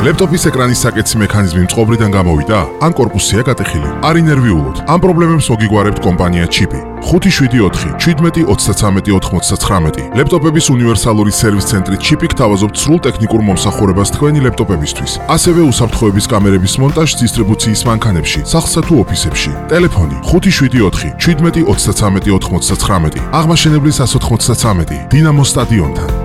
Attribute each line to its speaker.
Speaker 1: ლეპტოპის ეკრანის საკეთის მექანიზმი მწყობრიდან გამოვიდა, ან კორპუსია გატეხილი. არ ინერვიულოთ. ამ პრობლემებს მოგიგგვარებთ კომპანია ჩიპი. 574 17 33 99. ლეპტოპების უნივერსალური სერვის ცენტრი ჩიპი გთავაზობთ სრულ ტექნიკურ მომსახურებას თქვენი ლეპტოპებისთვის. ასევე უსაფრთხოების კამერების მონტაჟს დისტრიბუციის მანქანებში, სახლსა თუ ოფისებში. ტელეფონი 574 17 33 99. აღმაშენებლის 193 დინამო სტადიონთან.